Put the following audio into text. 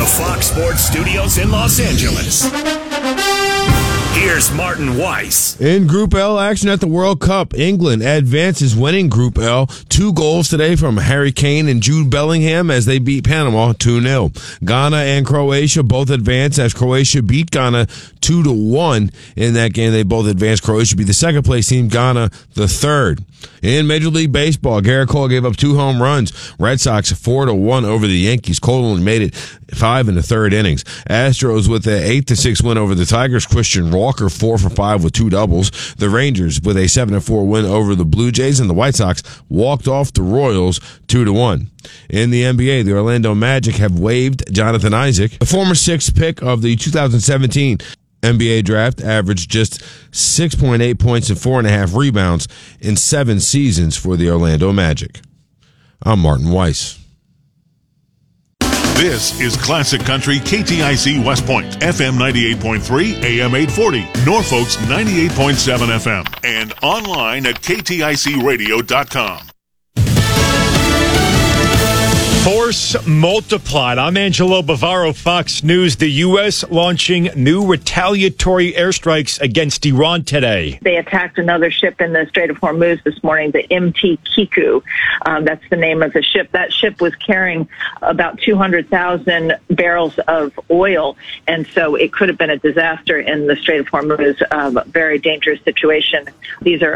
Fox Sports Studios in Los Angeles. Here's Martin Weiss. In Group L action at the World Cup, England advances winning Group L. 2 goals today from Harry Kane and Jude Bellingham as they beat Panama 2-0. Ghana and Croatia both advance as Croatia beat Ghana 2-1. In that game, they both advanced. Croatia beat the second place team, Ghana the third. In Major League Baseball, Garrett Cole gave up 2 home runs. Red Sox 4-1 over the Yankees. Cole only made it 5 in the third innings. Astros with an 8-6 win over the Tigers. Christian Walker 4 for 5 with 2 doubles. The Rangers with a 7-4 win over the Blue Jays, and the White Sox walked off the Royals 2-1. In the NBA, the Orlando Magic have waived Jonathan Isaac. The former 6th pick of the 2017 NBA draft averaged just 6.8 points and 4.5 rebounds in 7 seasons for the Orlando Magic. I'm Martin Weiss. This is Classic Country KTIC West Point, FM 98.3, AM 840, Norfolk's 98.7 FM, and online at KTICradio.com. Force multiplied. I'm Angelo Bavaro, Fox News. The U.S. launching new retaliatory airstrikes against Iran today. They attacked another ship in the Strait of Hormuz this morning, the MT Kiku. That's the name of the ship. That ship was carrying about 200,000 barrels of oil, and so it could have been a disaster in the Strait of Hormuz. Very dangerous situation. These are